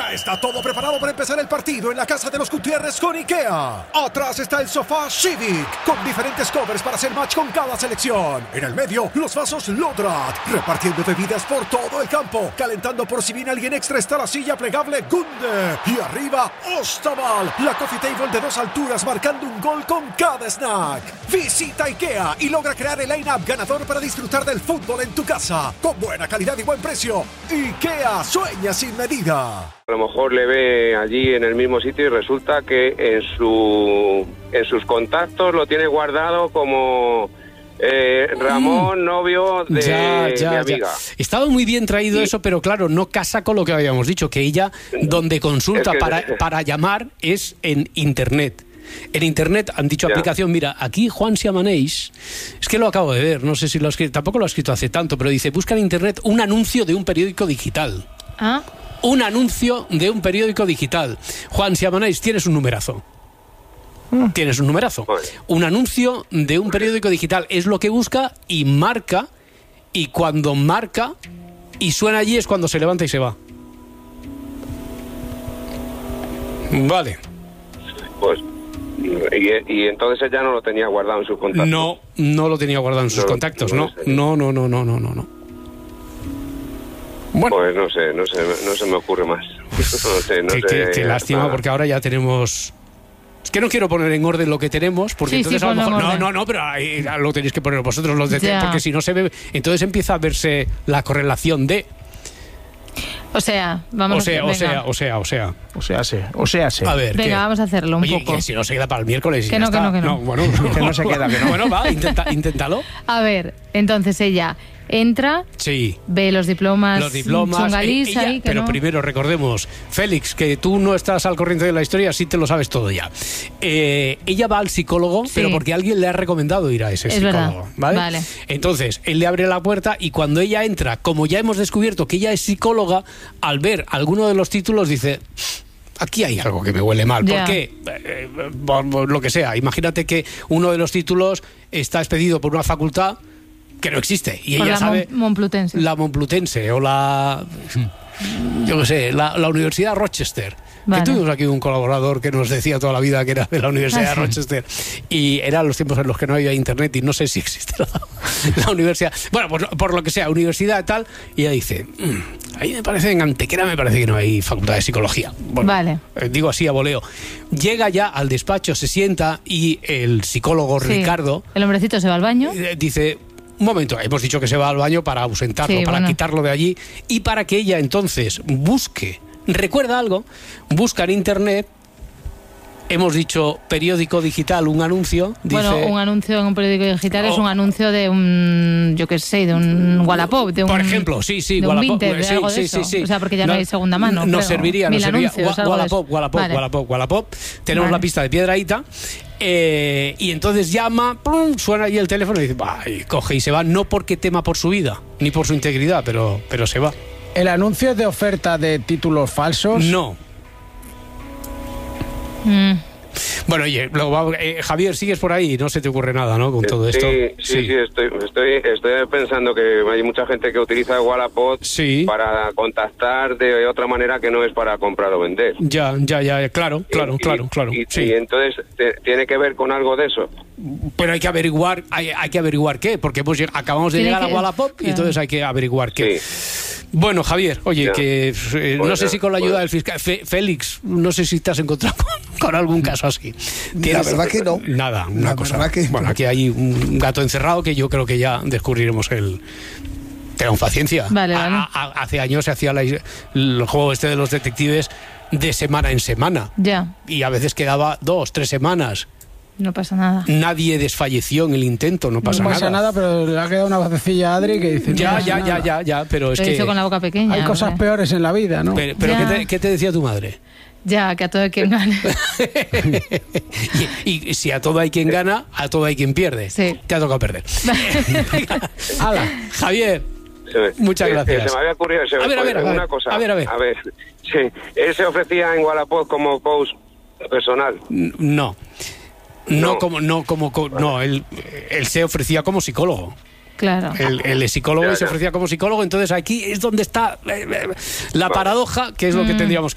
Ya está todo preparado para empezar el partido en la casa de los Gutiérrez con IKEA. Atrás está el sofá Civic, con diferentes covers para hacer match con cada selección. En el medio, los vasos Lodrat, repartiendo bebidas por todo el campo. Calentando por si viene alguien extra está la silla plegable Gunde. Y arriba, Ostaval, la coffee table de 2 alturas marcando un gol con cada snack. Visita IKEA y logra crear el line-up ganador para disfrutar del fútbol en tu casa. Con buena calidad y buen precio. IKEA, sueña sin medida. A lo mejor le ve allí en el mismo sitio y resulta que en sus contactos lo tiene guardado como Ramón, novio de mi amiga. Estaba muy bien traído eso, pero claro, no casa con lo que habíamos dicho, que ella donde consulta para llamar es en Internet. En Internet han dicho aplicación, mira, aquí Juan Siamaneix, es que lo acabo de ver, no sé si lo ha escrito, tampoco lo ha escrito hace tanto, pero dice, busca en Internet un anuncio de un periódico digital. ¿Ah? Un anuncio de un periódico digital. Juan Siamaneix, tienes un numerazo. Tienes un numerazo. Un anuncio de un periódico digital es lo que busca y marca, y cuando marca y suena allí es cuando se levanta y se va. Vale. Pues y entonces ella no lo tenía guardado en sus contactos. No lo tenía guardado en sus contactos, no. Bueno. Pues no se me ocurre más. Qué lástima, nada. Porque ahora ya tenemos... Es que no quiero poner en orden lo que tenemos, porque entonces a lo mejor... No, pero ahí lo tenéis que poner vosotros, los de porque si no se ve... Entonces empieza a verse la correlación de... O sea, vamos O sea. A ver, venga, vamos a hacerlo un poco. Que si no se queda para el miércoles. Que no. Bueno, que no se queda, que no. Bueno, va, inténtalo. A ver, entonces ella entra, ve los diplomas chungalís ahí, pero no. Primero recordemos, Félix, que tú no estás al corriente de la historia, sí te lo sabes todo ya. Ella va al psicólogo, pero porque alguien le ha recomendado ir a ese psicólogo, ¿vale? Entonces, él le abre la puerta y cuando ella entra, como ya hemos descubierto que ella es psicóloga, al ver alguno de los títulos dice... Aquí hay algo que me huele mal. ¿Por qué? Por lo que sea. Imagínate que uno de los títulos está expedido por una facultad que no existe. Y ella sabe... Momplutense. La Momplutense o la... Yo qué sé, la Universidad Rochester. Vale. Que tuvimos aquí un colaborador que nos decía toda la vida que era de la Universidad de Rochester. Y eran los tiempos en los que no había internet y no sé si existe la universidad. Bueno, pues por lo que sea, universidad tal. Y ella dice, ahí me parece, en Antequera me parece que no hay facultad de psicología. Bueno, vale. Digo así a voleo. Llega ya al despacho, se sienta y el psicólogo Ricardo... El hombrecito se va al baño. Dice... Un momento, hemos dicho que se va al baño para ausentarlo, para quitarlo de allí y para que ella entonces busque, recuerda algo, busca en Internet, hemos dicho periódico digital, un anuncio. Bueno, un anuncio en un periódico digital es un anuncio de un, yo qué sé, de un Wallapop, de un... Por ejemplo, sí, de un Wallapop, Vinted, de algo de eso. O sea, porque ya no hay segunda mano. Nos serviría. Wallapop. Tenemos la pista de Piedrahíta. Y entonces llama, ¡pum!, suena ahí el teléfono y dice, y coge y se va, no porque tema por su vida ni por su integridad, pero se va. ¿El anuncio es de oferta de títulos falsos? No. Bueno, oye, Javier, sigues por ahí, no se te ocurre nada, ¿no? Con todo esto. Sí, estoy pensando que hay mucha gente que utiliza Wallapop para contactar de otra manera que no es para comprar o vender. Ya, claro. Y entonces tiene que ver con algo de eso. Pero hay que averiguar qué, porque acabamos de llegar a Wallapop y entonces hay que averiguar qué. Bueno, Javier, oye, no sé si con la ayuda del fiscal Félix, no sé si te has encontrado con algún caso así. La verdad que no. Nada, una cosa. Bueno, aquí hay un gato encerrado que yo creo que ya descubriremos Tengan paciencia. Vale. Hace años se hacía el juego de los detectives de semana en semana. Ya. Y a veces quedaba 2, 3 semanas. No pasa nada. Nadie desfalleció en el intento, no pasa nada, pero le ha quedado una vocecilla a Adri que dice... Ya, pero es que... Hizo con la boca pequeña. Hay cosas peores en la vida, ¿no? Pero ¿qué te decía tu madre? Ya, que a todo hay quien gana. y si a todo hay quien gana, a todo hay quien pierde. Sí. Te ha tocado perder. Hala, Javier, muchas gracias. Se me había ocurrido una cosa. A ver. Sí, él se ofrecía en Wallapop como coach personal. No, él se ofrecía como psicólogo. Claro. Él es psicólogo y se ofrecía como psicólogo, entonces aquí es donde está la paradoja, que es lo que tendríamos